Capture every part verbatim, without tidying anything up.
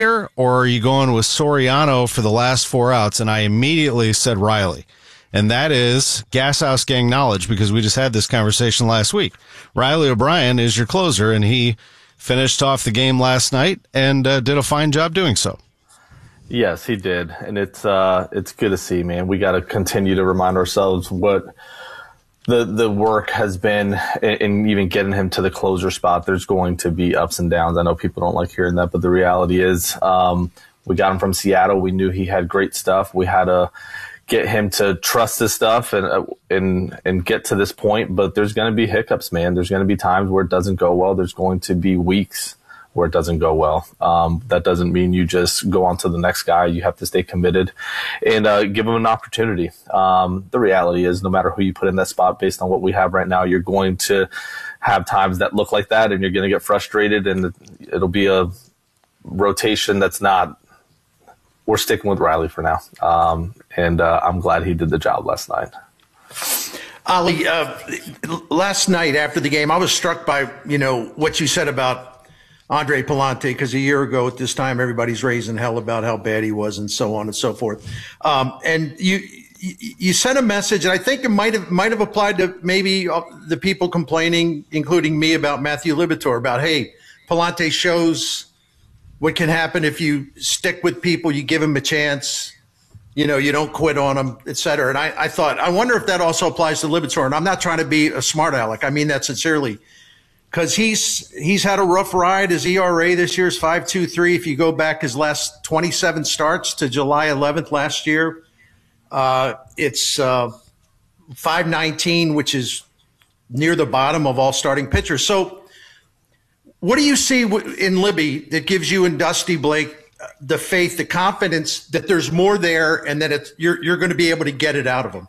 or are you going with Soriano for the last four outs? And I immediately said Riley. And that is Gas House Gang knowledge, because we just had this conversation last week. Riley O'Brien is your closer, and he finished off the game last night and uh, did a fine job doing so. Yes, he did. And it's uh, it's good to see, man. We got to continue to remind ourselves what the the work has been in even getting him to the closer spot. There's going to be ups and downs. I know people don't like hearing that, but the reality is um, we got him from Seattle. We knew he had great stuff. We had to get him to trust this stuff and uh, and and get to this point. But there's going to be hiccups, man. There's going to be times where it doesn't go well. There's going to be weeks where it doesn't go well. Um, that doesn't mean you just go on to the next guy. You have to stay committed and uh, give him an opportunity. Um, the reality is no matter who you put in that spot based on what we have right now, you're going to have times that look like that and you're going to get frustrated, and it'll be a rotation that's not – we're sticking with Riley for now. Um, and uh, I'm glad he did the job last night. Ali, uh, last night after the game, I was struck by, you know, what you said about Andre Pallante, because a year ago at this time, everybody's raising hell about how bad he was and so on and so forth. Um, and you, you sent a message, and I think it might have, might have applied to maybe the people complaining, including me, about Matthew Liberatore, about, hey, Pallante shows what can happen if you stick with people, you give them a chance, you know, you don't quit on them, et cetera. And I, I thought, I wonder if that also applies to Liberatore. And I'm not trying to be a smart aleck. I mean that sincerely, because he's he's had a rough ride. His E R A this year is five point two three. If you go back his last twenty-seven starts to July eleventh last year, uh, it's uh, five nineteen, which is near the bottom of all starting pitchers. So what do you see in Libby that gives you and Dusty Blake the faith, the confidence that there's more there and that it's, you're, you're going to be able to get it out of him?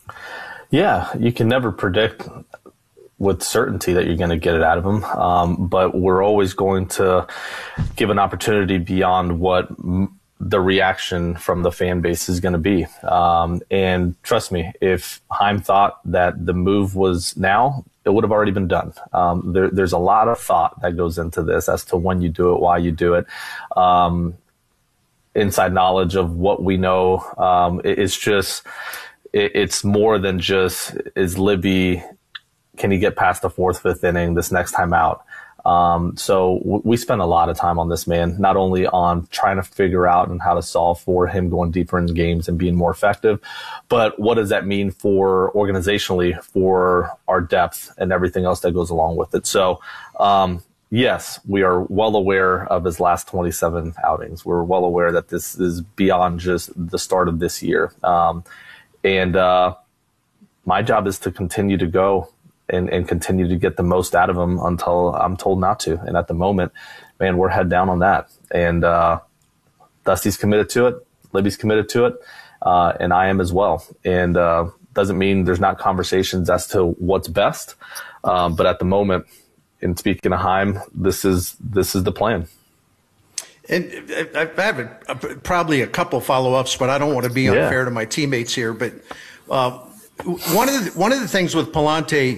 Yeah, you can never predict with certainty that you're going to get it out of him. Um, but we're always going to give an opportunity beyond what m- the reaction from the fan base is going to be. Um, and trust me, if Heim thought that the move was now, it would have already been done. Um, there, there's a lot of thought that goes into this as to when you do it, why you do it. Um, inside knowledge of what we know. Um, it, it's just, it, it's more than just, is Libby, can he get past the fourth, fifth inning this next time out? Um, so w- we spent a lot of time on this, man, not only on trying to figure out and how to solve for him going deeper in games and being more effective, but what does that mean for organizationally, for our depth and everything else that goes along with it? So, um, yes, we are well aware of his last twenty-seven outings. We're well aware that this is beyond just the start of this year. Um, and, uh, my job is to continue to go and, and continue to get the most out of him until I'm told not to. And at the moment, man, we're head down on that. And, uh, Dusty's committed to it. Libby's committed to it. Uh, and I am as well. And, uh, doesn't mean there's not conversations as to what's best. Um, but at the moment, in speaking of Heim, this is, this is the plan. And I have a, a, probably a couple follow-ups, but I don't want to be unfair yeah. to my teammates here. But, uh, one of the, one of the things with Pallante,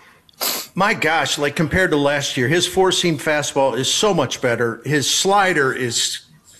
my gosh, like compared to last year, his four-seam fastball is so much better. His slider is,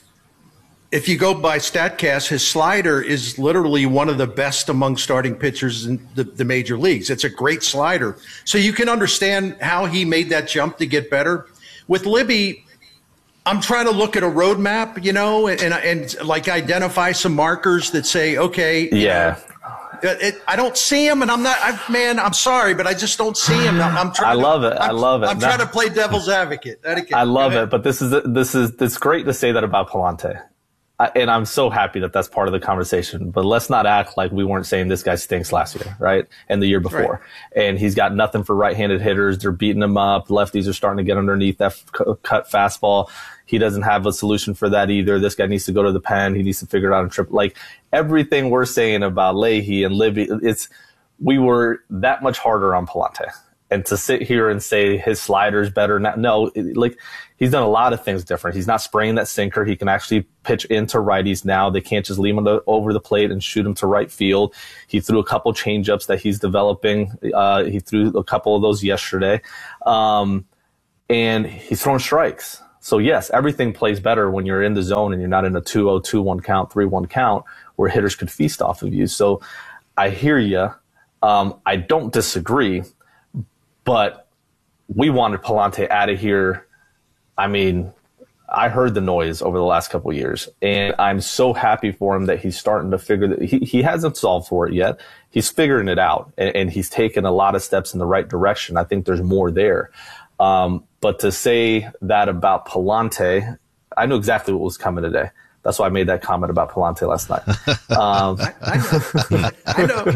if you go by StatCast, his slider is literally one of the best among starting pitchers in the, the major leagues. It's a great slider. So you can understand how he made that jump to get better. With Libby, I'm trying to look at a roadmap, you know, and, and like identify some markers that say, okay, yeah. know, It, I don't see him, and I'm not. I, man, I'm sorry, but I just don't see him. I'm, I'm trying. I love to, it. I I'm, love it. I'm no. trying to play devil's advocate. Etiquette. I love it, but this is this is it's great to say that about Pallante, I, and I'm so happy that that's part of the conversation. But let's not act like we weren't saying this guy stinks last year, right, and the year before, right. And he's got nothing for right-handed hitters. They're beating him up. Lefties are starting to get underneath that f- cut fastball. He doesn't have a solution for that either. This guy needs to go to the pen. He needs to figure it out and trip. Like everything we're saying about Leahy and Libby, it's we were that much harder on Pallante. And to sit here and say his slider's better now, no, it, like he's done a lot of things different. He's not spraying that sinker. He can actually pitch into righties now. They can't just leave him to, over the plate and shoot him to right field. He threw a couple changeups that he's developing. Uh, he threw a couple of those yesterday, um, and he's throwing strikes. So yes, everything plays better when you're in the zone and you're not in a two oh, two one count, three one count where hitters could feast off of you. So I hear you. Um, I don't disagree, but we wanted Pallante out of here. I mean, I heard the noise over the last couple of years, and I'm so happy for him that he's starting to figure that he, he hasn't solved for it yet. He's figuring it out, and, and he's taken a lot of steps in the right direction. I think there's more there. Um, but to say that about Pallante, I knew exactly what was coming today. That's why I made that comment about Pallante last night. Um, I, I know.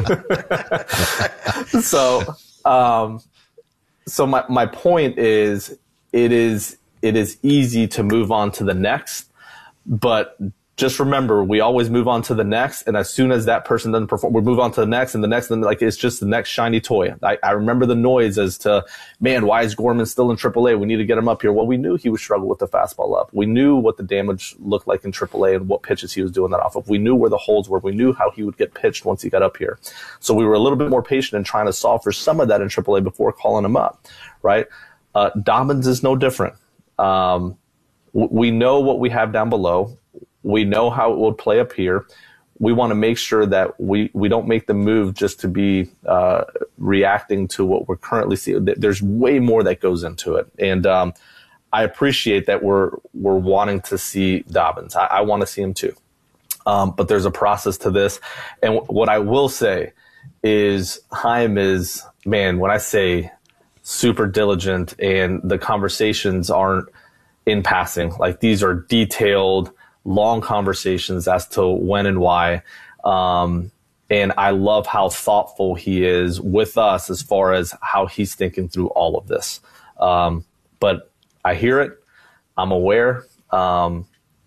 I know. so, um, so my, my point is, it is, it is easy to move on to the next, but just remember, we always move on to the next. And as soon as that person doesn't perform, we move on to the next and the next, and like, it's just the next shiny toy. I, I remember the noise as to, man, why is Gorman still in triple A? We need to get him up here. Well, we knew he would struggle with the fastball up. We knew what the damage looked like in triple A and what pitches he was doing that off of. We knew where the holes were. We knew how he would get pitched once he got up here. So we were a little bit more patient in trying to solve for some of that in triple A before calling him up, right? Uh, Dobbins is no different. Um, w- we know what we have down below. We know how it will play up here. We want to make sure that we, we don't make the move just to be uh, reacting to what we're currently seeing. There's way more that goes into it. And um, I appreciate that we're we're wanting to see Dobbins. I, I want to see him too. Um, but there's a process to this. And w- what I will say is Chaim is, man, when I say super diligent and the conversations aren't in passing, like these are detailed, long conversations as to when and why. Um, and I love how thoughtful he is with us as far as how he's thinking through all of this. Um, but I hear it. I'm aware. Um,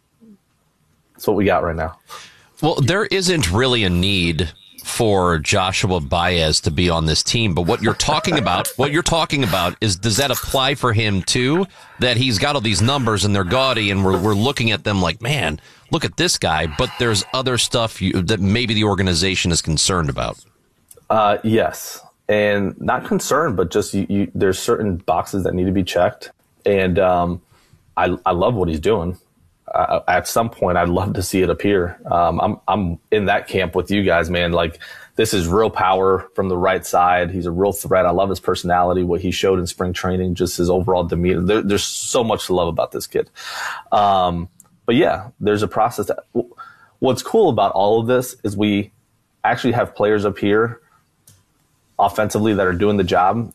that's what we got right now. Well, there isn't really a need for Joshua Baez to be on this team, but what you're talking about, what you're talking about is, does that apply for him too? That he's got all these numbers and they're gaudy and we're, we're looking at them like, man, look at this guy, but there's other stuff you, that maybe the organization is concerned about. Uh, yes. And not concerned, but just you, you, there's certain boxes that need to be checked. And um, I, I love what he's doing. Uh, at some point, I'd love to see it appear. Um, I'm I'm in that camp with you guys, man. Like, this is real power from the right side. He's a real threat. I love his personality, what he showed in spring training, just his overall demeanor. There, there's so much to love about this kid. Um, but yeah, there's a process. That, what's cool about all of this is we actually have players up here offensively that are doing the job,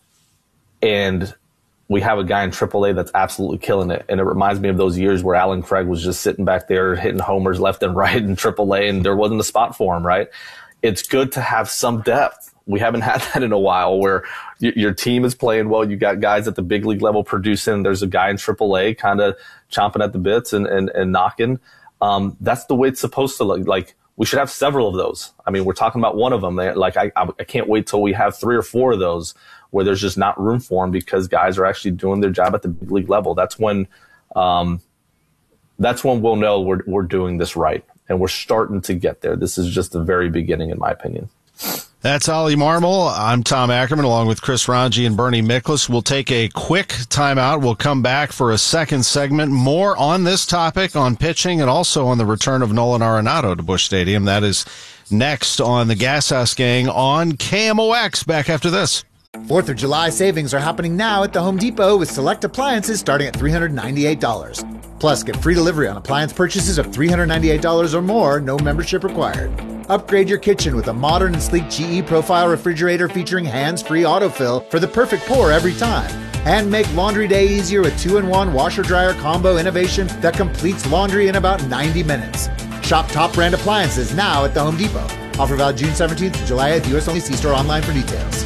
and we have a guy in triple A that's absolutely killing it. And it reminds me of those years where Alan Craig was just sitting back there hitting homers left and right in triple A, and there wasn't a spot for him, right? It's good to have some depth. We haven't had that in a while, where y- your team is playing well. You got guys at the big league level producing. There's a guy in triple A kind of chomping at the bits and, and, and knocking. Um, that's the way it's supposed to look. Like, we should have several of those. I mean, we're talking about one of them. Like, I, I can't wait till we have three or four of those where there's just not room for them because guys are actually doing their job at the big league level. That's when, um, that's when we'll know we're we're doing this right, and we're starting to get there. This is just the very beginning, in my opinion. That's Ollie Marmol. I'm Tom Ackerman, along with Chris Ranji and Bernie Miklasz. We'll take a quick timeout. We'll come back for a second segment. More on this topic, on pitching, and also on the return of Nolan Arenado to Busch Stadium. That is next on the Gas House Gang on K M O X. Back after this. fourth of July savings are happening now at the Home Depot with select appliances starting at three hundred ninety-eight dollars. Plus, get free delivery on appliance purchases of three hundred ninety-eight dollars or more, no membership required. Upgrade your kitchen with a modern and sleek G E Profile refrigerator featuring hands-free autofill for the perfect pour every time. And make laundry day easier with two in one washer-dryer combo innovation that completes laundry in about ninety minutes. Shop top brand appliances now at the Home Depot. Offer valid June seventeenth to July eighth. U S only. See store online for details.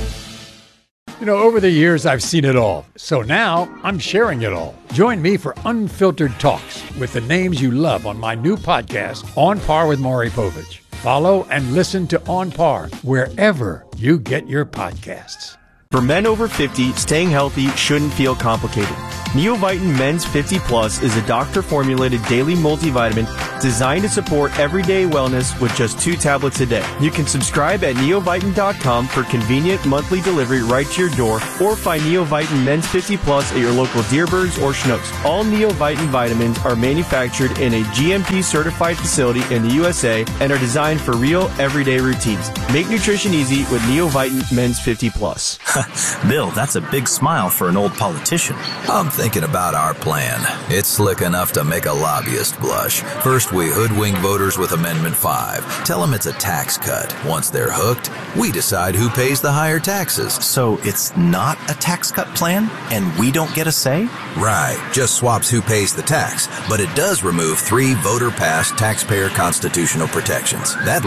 You know, over the years, I've seen it all. So now I'm sharing it all. Join me for Unfiltered Talks with the names you love on my new podcast, On Par with Maury Povich. Follow and listen to On Par wherever you get your podcasts. For men over fifty, staying healthy shouldn't feel complicated. Neovitin Men's fifty Plus is a doctor-formulated daily multivitamin designed to support everyday wellness with just two tablets a day. You can subscribe at neovitin dot com for convenient monthly delivery right to your door, or find Neovitin Men's fifty plus at your local Deerbirds or Schnucks. All Neovitin vitamins are manufactured in a G M P certified facility in the U S A and are designed for real everyday routines. Make nutrition easy with Neovitin Men's fifty plus. Bill, that's a big smile for an old politician. I'm thinking about our plan. It's slick enough to make a lobbyist blush. First, we hoodwink voters with Amendment five. Tell them it's a tax cut. Once they're hooked, we decide who pays the higher taxes. So it's not a tax cut plan, and we don't get a say? Right. Just swaps who pays the tax. But it does remove three voter-passed taxpayer constitutional protections. That